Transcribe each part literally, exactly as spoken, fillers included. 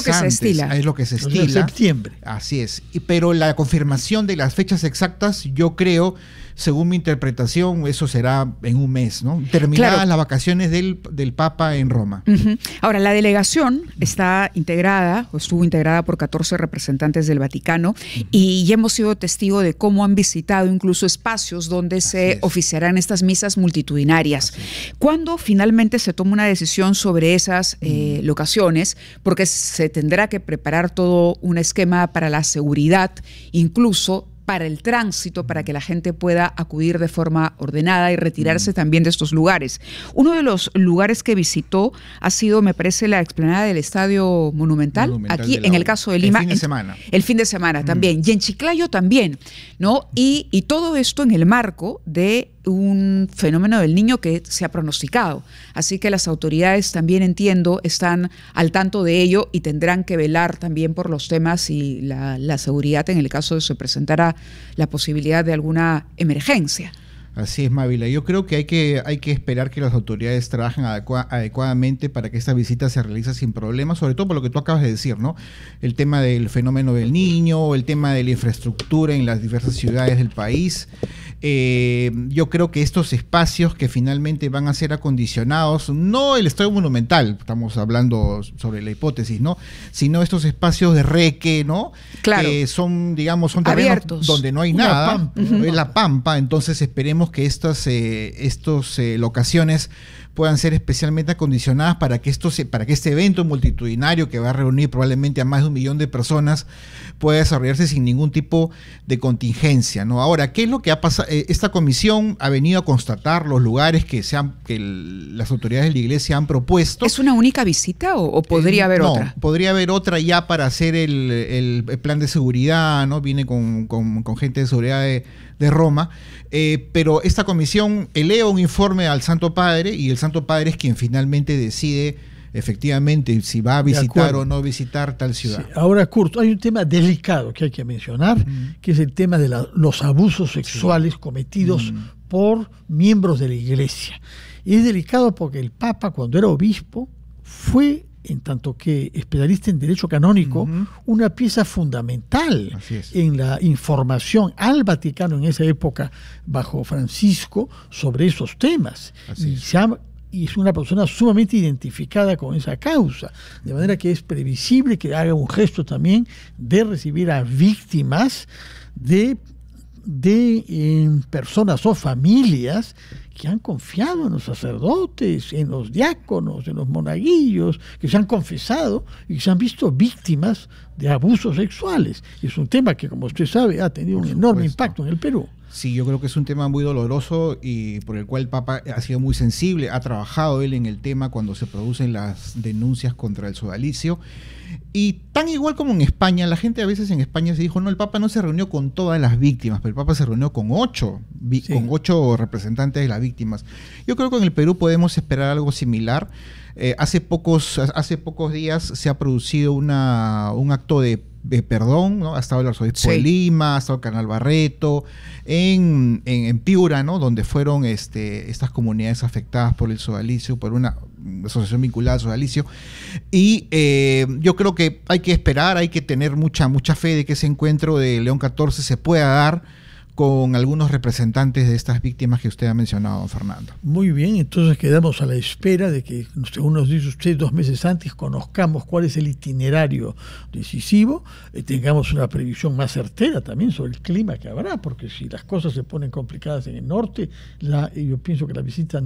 que se antes. estila. Es lo que se O sea, estila. septiembre. Así es. Y, pero la confirmación de las fechas exactas, yo creo, según mi interpretación, eso será en un mes, ¿no? Terminadas Claro. las vacaciones del, del Papa en Roma. Ujú. Ahora, la delegación está integrada, o estuvo integrada por catorce representantes del Vaticano, uh-huh. y ya hemos sido testigo de cómo han visitado incluso espacios donde Así se es. oficiarán estas misas multitudinarias. ¿Cuándo finalmente se toma una decisión sobre esas eh, locaciones? Porque se tendrá que preparar todo un esquema para la seguridad, incluso para el tránsito, para que la gente pueda acudir de forma ordenada y retirarse mm. también de estos lugares. Uno de los lugares que visitó ha sido, me parece, la explanada del Estadio Monumental, Monumental aquí de en la el caso de Lima. El fin de en, semana. El fin de semana mm. también, y en Chiclayo también, ¿no? Y, y todo esto en el marco de un fenómeno del niño que se ha pronosticado. Así que las autoridades también, entiendo, están al tanto de ello y tendrán que velar también por los temas y la, la seguridad en el caso de que se presentara la posibilidad de alguna emergencia. Así es, Mávila. Yo creo que hay que, hay que esperar que las autoridades trabajen adecua adecuadamente para que esta visita se realice sin problemas, sobre todo por lo que tú acabas de decir, ¿no? El tema del fenómeno del niño, el tema de la infraestructura en las diversas ciudades del país. Eh, yo creo que estos espacios que finalmente van a ser acondicionados, no el Estadio Monumental, estamos hablando sobre la hipótesis, ¿no? Sino estos espacios de reque, ¿no? Claro. Que son, digamos, son terrenos abiertos, donde no hay Una nada, pampa, ¿no? Es la pampa, entonces esperemos que estas eh, estos, eh, locaciones puedan ser especialmente acondicionadas para que esto se, para que este evento multitudinario que va a reunir probablemente a más de un millón de personas pueda desarrollarse sin ningún tipo de contingencia, ¿no? Ahora, ¿qué es lo que ha pasado? Eh, esta comisión ha venido a constatar los lugares que, se han, que el, las autoridades de la iglesia han propuesto. ¿Es una única visita o, o podría eh, haber no, otra? Podría haber otra ya para hacer el, el, el plan de seguridad, ¿no? Viene con, con, con gente de seguridad de, de Roma, eh, pero esta comisión eleva un informe al Santo Padre y el Santo Padre es quien finalmente decide efectivamente si va a visitar o no visitar tal ciudad. Sí. Ahora, Kurt, hay un tema delicado que hay que mencionar, mm. que es el tema de la, los abusos sexuales sí. cometidos mm. por miembros de la iglesia. Y es delicado porque el Papa, cuando era obispo, fue, en tanto que especialista en derecho canónico, uh-huh. una pieza fundamental en la información al Vaticano en esa época bajo Francisco sobre esos temas. Así y, es. se ha, y es una persona sumamente identificada con esa causa, de manera que es previsible que haga un gesto también de recibir a víctimas de, de eh, personas o familias que han confiado en los sacerdotes, en los diáconos, en los monaguillos, que se han confesado y que se han visto víctimas de abusos sexuales. Y es un tema que, como usted sabe, ha tenido un enorme impacto en el Perú. Sí, yo creo que es un tema muy doloroso y por el cual el Papa ha sido muy sensible, ha trabajado él en el tema cuando se producen las denuncias contra el sodalicio. Y tan igual como en España, la gente a veces en España se dijo, no, el Papa no se reunió con todas las víctimas, pero el Papa se reunió con ocho, sí. con ocho representantes de las víctimas. Yo creo que en el Perú podemos esperar algo similar. Eh, hace pocos, hace pocos días se ha producido una, un acto de, de perdón, ¿no? Ha estado el arzobispo sí. de Lima, ha estado el cardenal Barreto, en, en, en Piura, ¿no? Donde fueron este, estas comunidades afectadas por el sodalicio, por una asociación vinculada al sodalicio. Y eh, yo creo que hay que esperar, hay que tener mucha, mucha fe de que ese encuentro de León catorce se pueda dar con algunos representantes de estas víctimas que usted ha mencionado, don Fernando. Muy bien, entonces quedamos a la espera de que, según nos dice usted, dos meses antes conozcamos cuál es el itinerario decisivo, y tengamos una previsión más certera también sobre el clima que habrá, porque si las cosas se ponen complicadas en el norte, la, yo pienso que la visita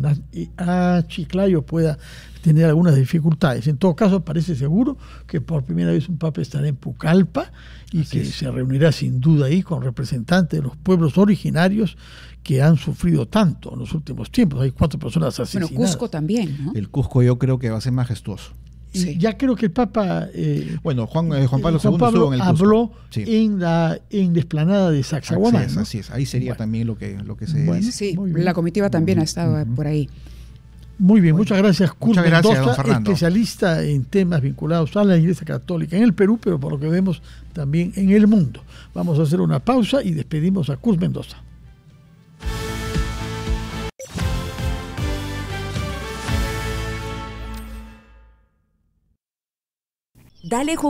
a Chiclayo pueda tener algunas dificultades. En todo caso, parece seguro que por primera vez un papa estará en Pucallpa y Así que es. se reunirá sin duda ahí con representantes de los pueblos originarios que han sufrido tanto en los últimos tiempos. Hay cuatro personas asesinadas. Bueno, Cusco también, ¿no? El Cusco yo creo que va a ser majestuoso. Y sí. ya creo que el Papa eh, bueno Juan, eh, Juan Pablo Juan segundo Pablo estuvo en el habló sí. en la en la explanada de Sacsayhuamán, así, ¿no? así es, ahí sería bueno. también lo que, lo que se bueno, dice. Sí, la comitiva también uh-huh. ha estado uh-huh. por ahí. Muy bien, bueno, muchas gracias, Kurt muchas gracias, Mendoza, don Fernando. Especialista en temas vinculados a la Iglesia Católica en el Perú, pero por lo que vemos también en el mundo. Vamos a hacer una pausa y despedimos a Kurt Mendoza. Dale